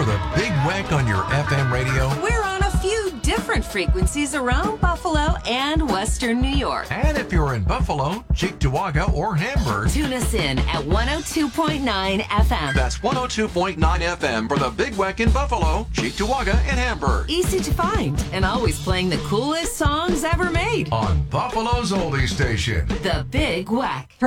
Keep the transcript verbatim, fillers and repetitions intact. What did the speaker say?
the Big Weck on your F M radio. We're on a few different frequencies around Buffalo and Western New York. And if you're in Buffalo, Cheektowaga, or Hamburg, tune us in at one oh two point nine F M. That's one oh two point nine F M for the Big Weck in Buffalo, Cheektowaga, and Hamburg. Easy to find and always playing the coolest songs ever made. On Buffalo's oldie station, The Big Weck.